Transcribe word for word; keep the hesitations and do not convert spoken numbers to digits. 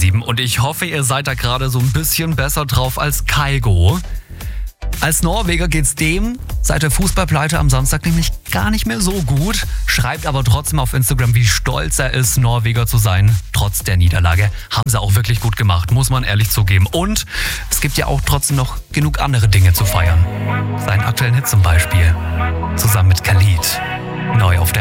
sieben und ich hoffe, ihr seid da gerade so ein bisschen besser drauf als Kaigo. Als Norweger geht's dem seit der Fußballpleite am Samstag nämlich gar nicht mehr so gut, schreibt aber trotzdem auf Instagram, wie stolz er ist, Norweger zu sein, trotz der Niederlage. Haben sie auch wirklich gut gemacht, muss man ehrlich zugeben. Und es gibt ja auch trotzdem noch genug andere Dinge zu feiern. Seinen aktuellen Hit zum Beispiel, zusammen mit Khalid, neu auf der